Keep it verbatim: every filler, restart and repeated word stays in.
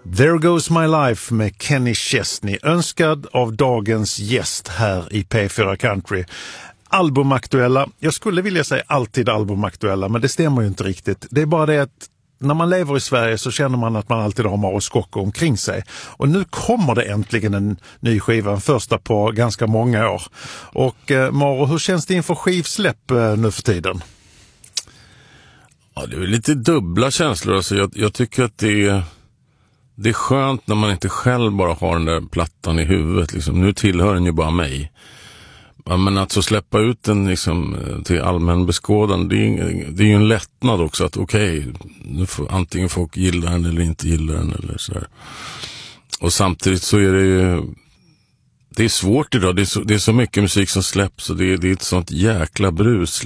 There Goes My Life med Kenny Chesney, önskad av dagens gäst här i P fyra Country. Albumaktuella, jag skulle vilja säga alltid albumaktuella, men det stämmer ju inte riktigt. Det är bara det att när man lever i Sverige så känner man att man alltid har Maro Scocco omkring sig. Och nu kommer det äntligen en ny skiva, en första på ganska många år. Och eh, Maro, hur känns det inför skivsläpp eh, nu för tiden? Ja, det är lite dubbla känslor. Alltså jag, jag tycker att det är, det är skönt när man inte själv bara har den där plattan i huvudet. Liksom. Nu tillhör den ju bara mig. Men att så släppa ut den liksom, till allmän beskådan, det är, det är ju en lättnad också. Att okej, okay, nu får antingen folk gilla den eller inte gilla den. Eller så där. Och samtidigt så är det ju... Det är svårt idag. Det är så, det är så mycket musik som släpps och det är, det är ett sånt jäkla brus.